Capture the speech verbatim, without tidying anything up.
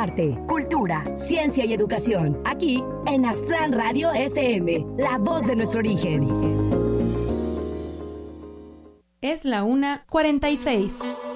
arte, cultura, ciencia y educación. Aquí en Aztlán Radio F M, la voz de nuestro origen. Es la una cuarenta y seis.